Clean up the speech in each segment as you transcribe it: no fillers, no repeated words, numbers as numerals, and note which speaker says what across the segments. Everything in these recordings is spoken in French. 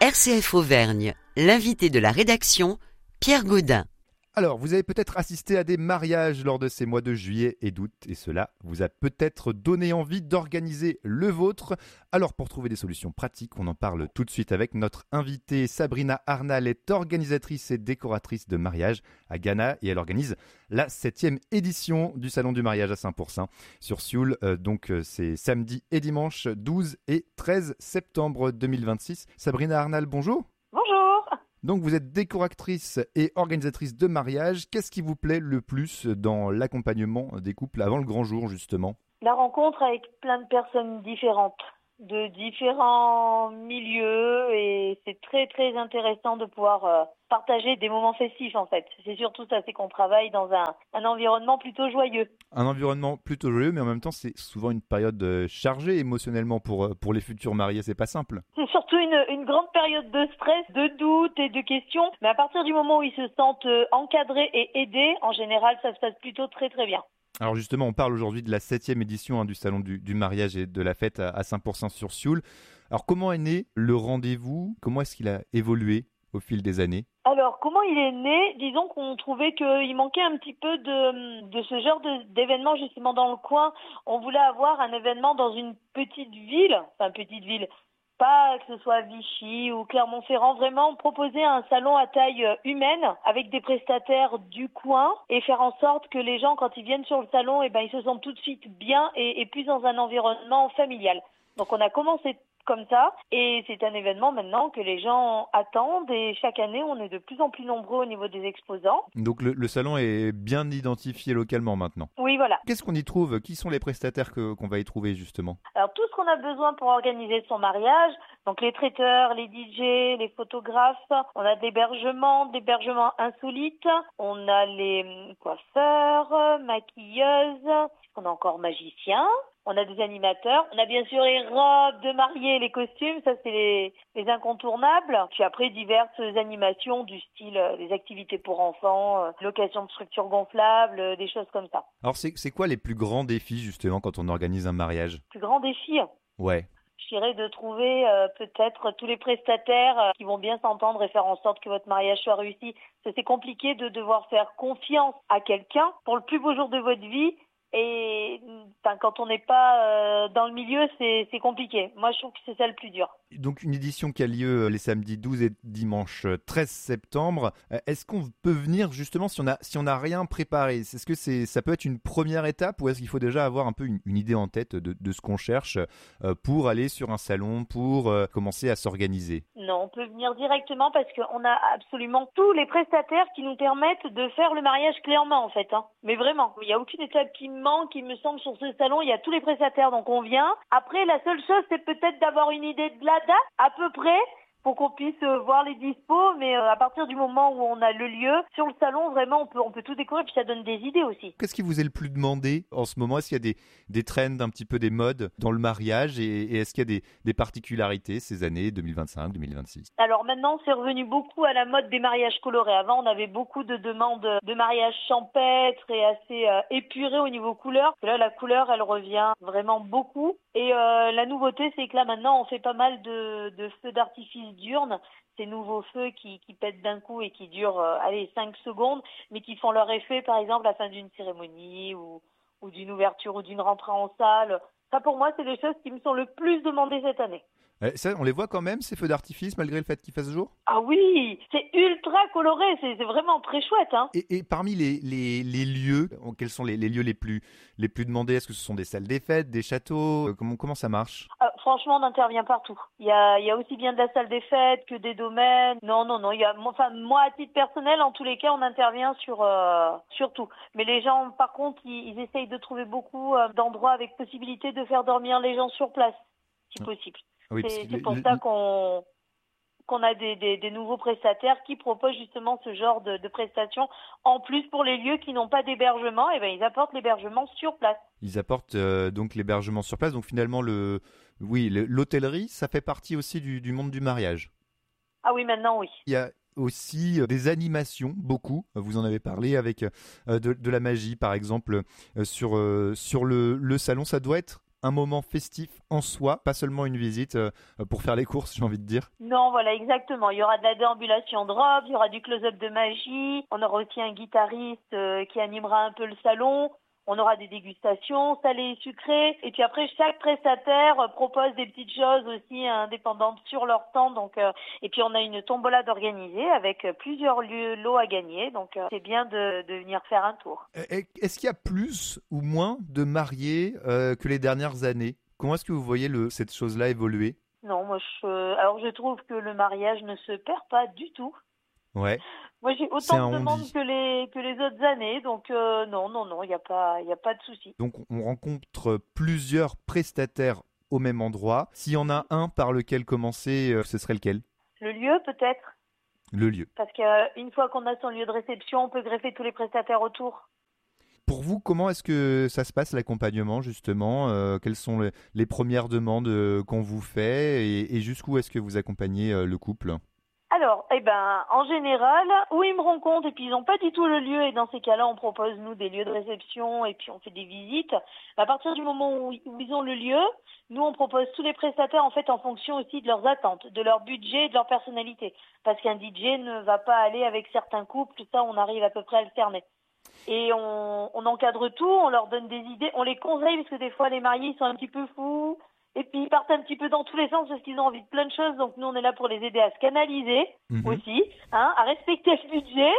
Speaker 1: RCF Auvergne, l'invité de la rédaction, Pierre Gaudin.
Speaker 2: Alors, vous avez peut-être assisté à des mariages lors de ces mois de juillet et d'août, et cela vous a peut-être donné envie d'organiser le vôtre. Alors, pour trouver des solutions pratiques, on en parle tout de suite avec notre invitée. Sabrina Arnal est organisatrice et décoratrice de mariage à Ghana, et elle organise la 7e édition du Salon du mariage à Saint-Pourçain sur Sioule. C'est samedi et dimanche 12 et 13 septembre 2026. Sabrina Arnal, bonjour.
Speaker 3: Bonjour.
Speaker 2: Donc vous êtes décoratrice et organisatrice de mariage. Qu'est-ce qui vous plaît le plus dans l'accompagnement des couples avant le grand jour justement ?
Speaker 3: La rencontre avec plein de personnes différentes, de différents milieux, et c'est très très intéressant de pouvoir partager des moments festifs en fait. C'est surtout ça, c'est qu'on travaille dans un environnement plutôt joyeux.
Speaker 2: Un environnement plutôt joyeux, mais en même temps c'est souvent une période chargée émotionnellement pour les futurs mariés, c'est pas simple.
Speaker 3: C'est surtout une grande période de stress, de doute et de questions, mais à partir du moment où ils se sentent encadrés et aidés, en général ça se passe plutôt très très bien.
Speaker 2: Alors justement, on parle aujourd'hui de la 7e édition du Salon du mariage et de la fête à Saint-Pourçain-sur-Sioule. Alors comment est né le rendez-vous ? Comment est-ce qu'il a évolué au fil des années ?
Speaker 3: Alors, comment il est né ? Disons qu'on trouvait qu'il manquait un petit peu de ce genre d'événement justement dans le coin. On voulait avoir un événement dans une petite ville, pas que ce soit Vichy ou Clermont-Ferrand, vraiment proposer un salon à taille humaine avec des prestataires du coin et faire en sorte que les gens, quand ils viennent sur le salon, ils se sentent tout de suite bien et plus dans un environnement familial. Donc on a commencé comme ça, et c'est un événement maintenant que les gens attendent, et chaque année on est de plus en plus nombreux au niveau des exposants.
Speaker 2: Donc le salon est bien identifié localement maintenant.
Speaker 3: Oui, voilà.
Speaker 2: Qu'est-ce qu'on y trouve ? Qui sont les prestataires qu'on va y trouver justement ?
Speaker 3: Alors tout ce qu'on a besoin pour organiser son mariage, donc les traiteurs, les DJ, les photographes, on a des hébergements insolites, on a les coiffeurs, maquilleuses, on a encore magiciens. On a des animateurs, on a bien sûr les robes de mariée, les costumes, ça c'est les incontournables. Puis après diverses animations du style des activités pour enfants, location de structures gonflables, des choses comme ça.
Speaker 2: Alors c'est quoi les plus grands défis justement quand on organise un mariage ?
Speaker 3: Plus grand défi ?
Speaker 2: Ouais.
Speaker 3: Je dirais de trouver peut-être tous les prestataires qui vont bien s'entendre et faire en sorte que votre mariage soit réussi. C'est compliqué de devoir faire confiance à quelqu'un pour le plus beau jour de votre vie. Et quand on n'est pas dans le milieu, c'est compliqué. Moi, je trouve que c'est ça le plus dur.
Speaker 2: Donc une édition qui a lieu les samedis 12 et dimanche 13 septembre. Est-ce qu'on peut venir justement si on a rien préparé ? Est-ce que ça peut être une première étape, ou est-ce qu'il faut déjà avoir un peu une idée en tête de ce qu'on cherche pour aller sur un salon, pour commencer à s'organiser ?
Speaker 3: Non, on peut venir directement parce qu'on a absolument tous les prestataires qui nous permettent de faire le mariage clairement en fait. Mais vraiment, il n'y a aucune étape qui manque, il me semble, sur ce salon. Il y a tous les prestataires, donc on vient. Après, la seule chose, c'est peut-être d'avoir une idée de la date à peu près pour qu'on puisse voir les dispos, mais à partir du moment où on a le lieu, sur le salon, vraiment, on peut tout découvrir, puis ça donne des idées aussi.
Speaker 2: Qu'est-ce qui vous est le plus demandé en ce moment ? Est-ce qu'il y a des trends, un petit peu des modes dans le mariage, et est-ce qu'il y a des particularités ces années 2025, 2026 ?
Speaker 3: Alors maintenant, c'est revenu beaucoup à la mode des mariages colorés. Avant, on avait beaucoup de demandes de mariages champêtres et assez épurés au niveau couleur. Là, la couleur, elle revient vraiment beaucoup. Et la nouveauté, c'est que là, maintenant, on fait pas mal de feux d'artifice diurnes, ces nouveaux feux qui pètent d'un coup et qui durent 5 secondes, mais qui font leur effet, par exemple, à la fin d'une cérémonie ou d'une ouverture ou d'une rentrée en salle. Ça, pour moi, c'est les choses qui me sont le plus demandées cette année.
Speaker 2: Ça, on les voit quand même, ces feux d'artifice, malgré le fait qu'il fasse jour ?
Speaker 3: Ah oui, c'est ultra coloré, c'est vraiment très chouette.
Speaker 2: Et parmi les lieux, quels sont les lieux les plus demandés ? Est-ce que ce sont des salles des fêtes, des châteaux ? Comment ça marche ?
Speaker 3: Franchement, on intervient partout. Il y a aussi bien de la salle des fêtes que des domaines. Non. Moi, à titre personnel, en tous les cas, on intervient sur tout. Mais les gens, par contre, ils essayent de trouver beaucoup d'endroits avec possibilité de faire dormir les gens sur place, si possible.
Speaker 2: Oui,
Speaker 3: c'est pour ça qu'on a des nouveaux prestataires qui proposent justement ce genre de prestations. En plus, pour les lieux qui n'ont pas d'hébergement, ils apportent l'hébergement sur place.
Speaker 2: Ils apportent donc l'hébergement sur place. Donc finalement, l'hôtellerie, ça fait partie aussi du monde du mariage.
Speaker 3: Ah oui, maintenant oui.
Speaker 2: Il y a aussi des animations, beaucoup. Vous en avez parlé avec de la magie, par exemple, sur le salon. Ça doit être un moment festif en soi, pas seulement une visite pour faire les courses, j'ai envie de dire.
Speaker 3: Non, voilà, exactement. Il y aura de la déambulation de robe, il y aura du close-up de magie, on aura aussi un guitariste qui animera un peu le salon. On aura des dégustations salées et sucrées. Et puis après, chaque prestataire propose des petites choses aussi indépendantes sur leur stand. Et puis on a une tombola d'organiser avec plusieurs lots à gagner. Donc c'est bien de venir faire un tour.
Speaker 2: Est-ce qu'il y a plus ou moins de mariés que les dernières années ? Comment est-ce que vous voyez cette chose-là évoluer ?
Speaker 3: Non, alors je trouve que le mariage ne se perd pas du tout.
Speaker 2: Ouais.
Speaker 3: Moi, j'ai autant de demandes que les autres années, donc non, il n'y a pas de souci.
Speaker 2: Donc, on rencontre plusieurs prestataires au même endroit. S'il y en a un par lequel commencer, ce serait lequel ?
Speaker 3: Le lieu, peut-être.
Speaker 2: Le lieu.
Speaker 3: Parce qu'une fois qu'on a son lieu de réception, on peut greffer tous les prestataires autour.
Speaker 2: Pour vous, comment est-ce que ça se passe l'accompagnement justement ? Quelles sont les premières demandes qu'on vous fait et jusqu'où est-ce que vous accompagnez le couple ?
Speaker 3: Alors, en général, où ils me rencontrent et puis ils n'ont pas du tout le lieu et dans ces cas-là, on propose nous des lieux de réception et puis on fait des visites. À partir du moment où ils ont le lieu, nous on propose tous les prestataires en fait en fonction aussi de leurs attentes, de leur budget et de leur personnalité. Parce qu'un DJ ne va pas aller avec certains couples, tout ça on arrive à peu près à le cerner. Et on encadre tout, on leur donne des idées, on les conseille parce que des fois les mariés ils sont un petit peu fous. Et puis ils partent un petit peu dans tous les sens parce qu'ils ont envie de plein de choses. Donc nous, on est là pour les aider à se canaliser aussi, à respecter le budget.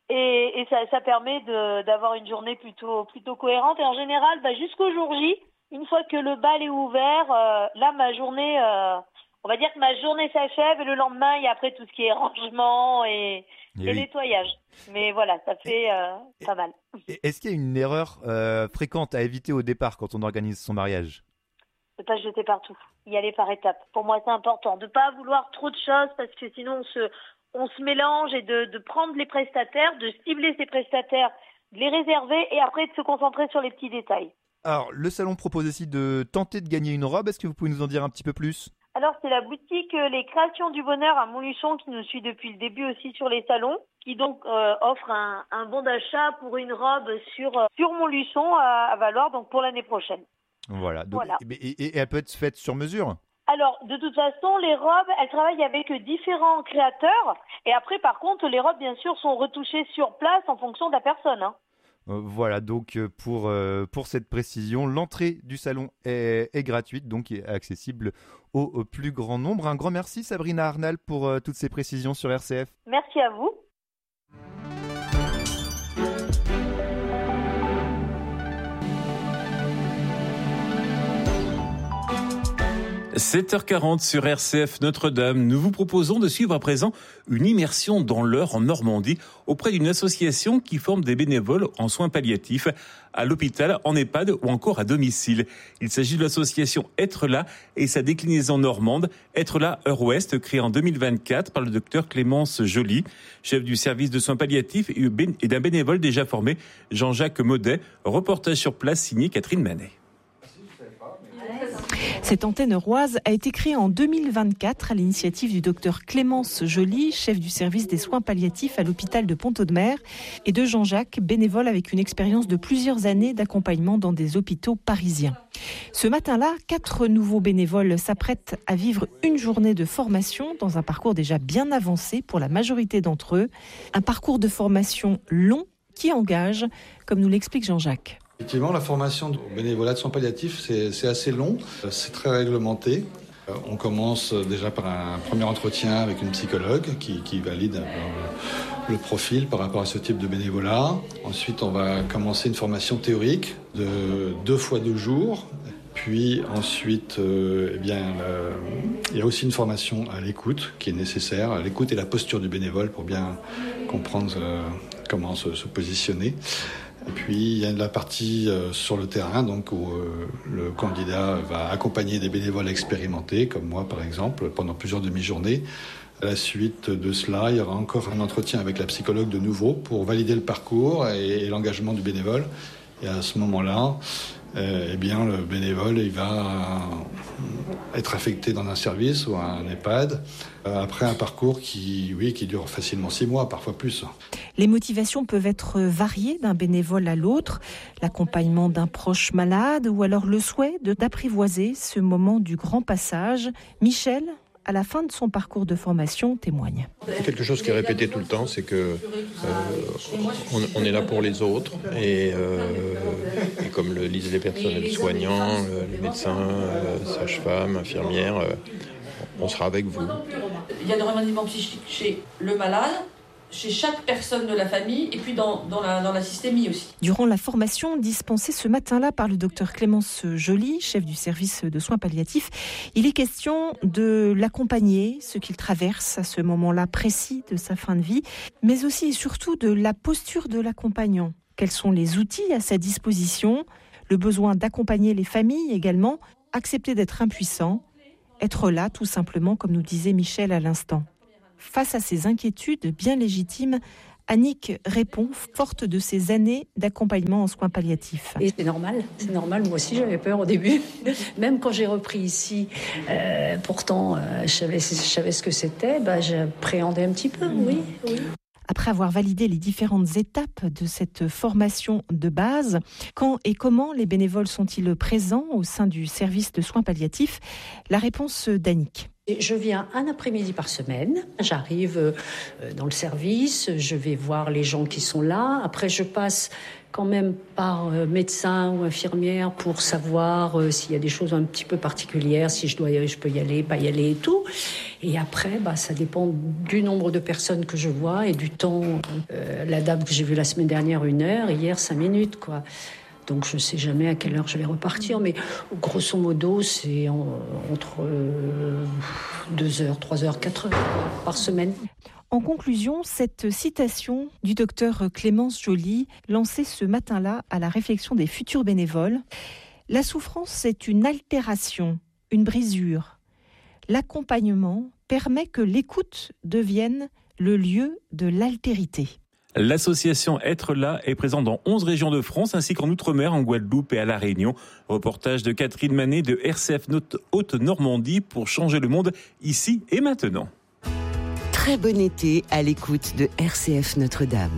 Speaker 3: Et ça permet d'avoir une journée plutôt cohérente. Et en général, jusqu'au jour J, une fois que le bal est ouvert, là, ma journée, on va dire que ma journée s'achève. Et le lendemain, il y a après tout ce qui est rangement et nettoyage. Mais voilà, ça fait pas mal.
Speaker 2: Est-ce qu'il y a une erreur fréquente à éviter au départ quand on organise son mariage ?
Speaker 3: De pas se jeter partout, y aller par étapes. Pour moi, c'est important de pas vouloir trop de choses parce que sinon on se mélange et de prendre les prestataires, de cibler ces prestataires, de les réserver et après de se concentrer sur les petits détails.
Speaker 2: Alors, le salon propose aussi de tenter de gagner une robe. Est-ce que vous pouvez nous en dire un petit peu plus ?
Speaker 3: Alors, c'est la boutique Les Créations du Bonheur à Montluçon qui nous suit depuis le début aussi sur les salons, qui donc offre un bon d'achat pour une robe sur Montluçon à valoir donc pour l'année prochaine.
Speaker 2: Voilà. Donc, et elle peut être faite sur mesure ?
Speaker 3: Alors, de toute façon, les robes, elles travaillent avec différents créateurs. Et après, par contre, les robes, bien sûr, sont retouchées sur place en fonction de la personne.
Speaker 2: Voilà, donc pour cette précision, l'entrée du salon est gratuite, donc est accessible au plus grand nombre. Un grand merci Sabrina Arnal pour toutes ces précisions sur RCF.
Speaker 3: Merci à vous.
Speaker 4: – 7h40 sur RCF Notre-Dame. Nous vous proposons de suivre à présent une immersion dans l'Eure en Normandie auprès d'une association qui forme des bénévoles en soins palliatifs à l'hôpital, en EHPAD ou encore à domicile. Il s'agit de l'association Être là et sa déclinaison normande, Être là Eure-Ouest, créée en 2024 par le docteur Clémence Joly, chef du service de soins palliatifs et d'un bénévole déjà formé, Jean-Jacques Maudet. Reportage sur place signé Catherine Manet.
Speaker 5: Cette antenne euroise a été créée en 2024 à l'initiative du docteur Clémence Joly, chef du service des soins palliatifs à l'hôpital de Pont-Audemer, et de Jean-Jacques, bénévole avec une expérience de plusieurs années d'accompagnement dans des hôpitaux parisiens. Ce matin-là, 4 nouveaux bénévoles s'apprêtent à vivre une journée de formation dans un parcours déjà bien avancé pour la majorité d'entre eux. Un parcours de formation long qui engage, comme nous l'explique Jean-Jacques.
Speaker 6: Effectivement, la formation au bénévolat de soins palliatifs, c'est assez long, c'est très réglementé. On commence déjà par un premier entretien avec une psychologue qui valide le profil par rapport à ce type de bénévolat. Ensuite, on va commencer une formation théorique de 2 fois 2 jours. Puis ensuite, il y a aussi une formation à l'écoute qui est nécessaire, à l'écoute et la posture du bénévole pour bien comprendre comment se positionner. Et puis il y a la partie sur le terrain, donc où le candidat va accompagner des bénévoles expérimentés, comme moi par exemple, pendant plusieurs demi-journées. À la suite de cela, il y aura encore un entretien avec la psychologue de nouveau pour valider le parcours et l'engagement du bénévole. Et à ce moment-là, eh bien le bénévole il va être affecté dans un service ou un EHPAD après un parcours qui dure facilement 6 mois, parfois plus.
Speaker 5: Les motivations peuvent être variées d'un bénévole à l'autre, l'accompagnement d'un proche malade ou alors le souhait d'apprivoiser ce moment du grand passage. Michel, à la fin de son parcours de formation, témoigne.
Speaker 7: Quelque chose qui est répété tout le temps, c'est que on est là pour les autres et comme le disent les personnels soignants, les médecins, sages-femmes, infirmières, on sera avec vous.
Speaker 8: Il y a des remaniements psychiques chez le malade, chez chaque personne de la famille et puis dans la systémie aussi.
Speaker 5: Durant la formation dispensée ce matin-là par le docteur Clémence Joly, chef du service de soins palliatifs, il est question de l'accompagner, ce qu'il traverse à ce moment-là précis de sa fin de vie, mais aussi et surtout de la posture de l'accompagnant. Quels sont les outils à sa disposition, le besoin d'accompagner les familles également, accepter d'être impuissant, être là tout simplement comme nous disait Michel à l'instant. Face à ces inquiétudes bien légitimes, Annick répond, forte de ses années d'accompagnement en soins palliatifs.
Speaker 9: Et c'est normal, moi aussi j'avais peur au début. Même quand j'ai repris ici, pourtant je savais ce que c'était, j'appréhendais un petit peu, oui.
Speaker 5: Après avoir validé les différentes étapes de cette formation de base, quand et comment les bénévoles sont-ils présents au sein du service de soins palliatifs ? La réponse d'Annick.
Speaker 9: Je viens un après-midi par semaine. J'arrive dans le service, je vais voir les gens qui sont là. Après, je passe quand même par médecin ou infirmière pour savoir s'il y a des choses un petit peu particulières, si je peux y aller, pas y aller et tout. Et après, ça dépend du nombre de personnes que je vois et du temps. La dame que j'ai vue la semaine dernière, 1 heure, hier 5 minutes, quoi. Donc je ne sais jamais à quelle heure je vais repartir, mais grosso modo, c'est entre 2 heures, 3 heures, 4 heures par semaine.
Speaker 5: En conclusion, cette citation du docteur Clémence Joly, lancée ce matin-là à la réflexion des futurs bénévoles. La souffrance, c'est une altération, une brisure. L'accompagnement permet que l'écoute devienne le lieu de l'altérité.
Speaker 4: L'association Être là est présente dans 11 régions de France ainsi qu'en Outre-mer, en Guadeloupe et à La Réunion. Reportage de Catherine Manet de RCF Haute-Normandie pour changer le monde ici et maintenant.
Speaker 1: Très bon été à l'écoute de RCF Notre-Dame.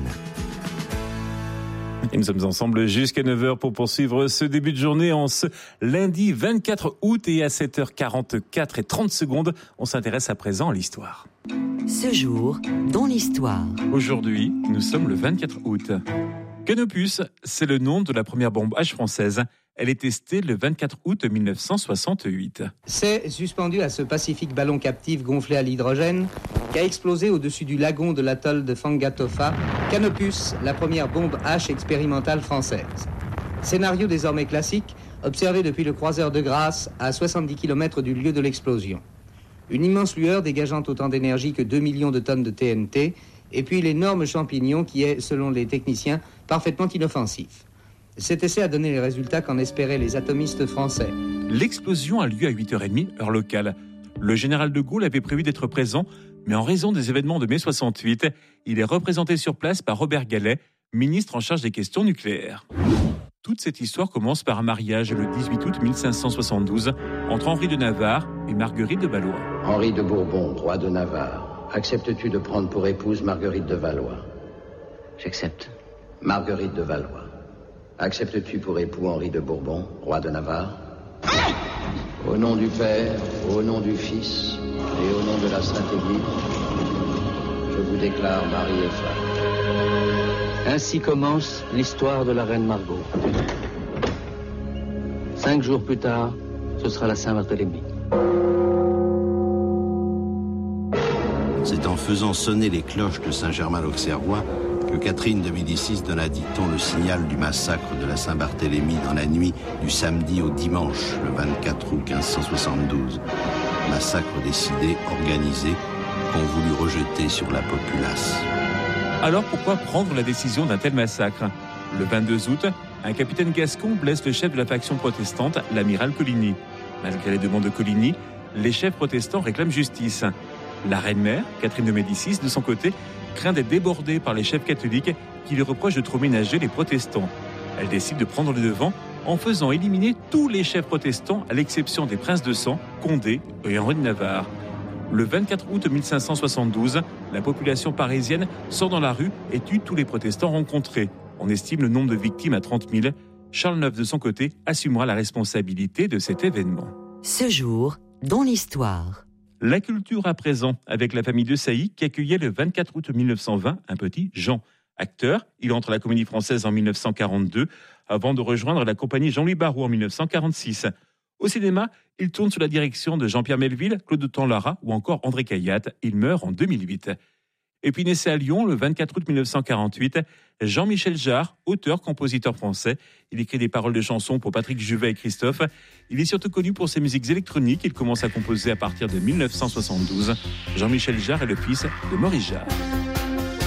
Speaker 4: Et nous sommes ensemble jusqu'à 9h pour poursuivre ce début de journée en ce lundi 24 août et à 7h44 et 30 secondes. On s'intéresse à présent à l'histoire.
Speaker 1: Ce jour, dans l'histoire.
Speaker 4: Aujourd'hui, nous sommes le 24 août. Canopus, c'est le nom de la première bombe H française. Elle est testée le 24 août 1968.
Speaker 10: C'est suspendu à ce pacifique ballon captif gonflé à l'hydrogène qu'a explosé au-dessus du lagon de l'atoll de Fangatofa, Canopus, la première bombe H expérimentale française. Scénario désormais classique, observé depuis le croiseur de Grasse à 70 km du lieu de l'explosion. Une immense lueur dégageant autant d'énergie que 2 millions de tonnes de TNT, et puis l'énorme champignon qui est, selon les techniciens, parfaitement inoffensif. Cet essai a donné les résultats qu'en espéraient les atomistes français.
Speaker 4: L'explosion a lieu à 8h30, heure locale. Le général de Gaulle avait prévu d'être présent, mais en raison des événements de mai 68, il est représenté sur place par Robert Gallet, ministre en charge des questions nucléaires. Toute cette histoire commence par un mariage le 18 août 1572 entre Henri de Navarre et Marguerite de Valois.
Speaker 11: Henri de Bourbon, roi de Navarre, acceptes-tu de prendre pour épouse Marguerite de Valois ?
Speaker 12: J'accepte.
Speaker 11: Marguerite de Valois, acceptes-tu pour époux Henri de Bourbon, roi de Navarre ? Au nom du Père, au nom du Fils et au nom de la Sainte Église, je vous déclare mari et femme.
Speaker 12: Ainsi commence l'histoire de la reine Margot. 5 jours plus tard, ce sera la Saint-Barthélemy.
Speaker 13: C'est en faisant sonner les cloches de Saint-Germain-l'Auxerrois que Catherine de Médicis donna, dit-on, le signal du massacre de la Saint-Barthélemy dans la nuit du samedi au dimanche, le 24 août 1572. Massacre décidé, organisé, qu'on voulut rejeter sur la populace.
Speaker 4: Alors pourquoi prendre la décision d'un tel massacre ? Le 22 août, un capitaine gascon blesse le chef de la faction protestante, l'amiral Coligny. Malgré les demandes de Coligny, les chefs protestants réclament justice. La reine-mère, Catherine de Médicis, de son côté, craint d'être débordée par les chefs catholiques qui lui reprochent de trop ménager les protestants. Elle décide de prendre le devant en faisant éliminer tous les chefs protestants à l'exception des princes de sang, Condé et Henri de Navarre. Le 24 août 1572, la population parisienne sort dans la rue et tue tous les protestants rencontrés. On estime le nombre de victimes à 30 000. Charles IX, de son côté, assumera la responsabilité de cet événement.
Speaker 1: Ce jour, dans l'histoire.
Speaker 4: La culture à présent, avec la famille de Sailly qui accueillait le 24 août 1920 un petit Jean. Acteur, il entre à la Comédie Française en 1942, avant de rejoindre la compagnie Jean-Louis Barrault en 1946. Au cinéma, il tourne sous la direction de Jean-Pierre Melville, Claude Tanlara ou encore André Cayatte. Il meurt en 2008. Et puis naissait à Lyon le 24 août 1948, Jean-Michel Jarre, auteur-compositeur français. Il écrit des paroles de chansons pour Patrick Juvet et Christophe. Il est surtout connu pour ses musiques électroniques. Il commence à composer à partir de 1972. Jean-Michel Jarre est le fils de Maurice Jarre.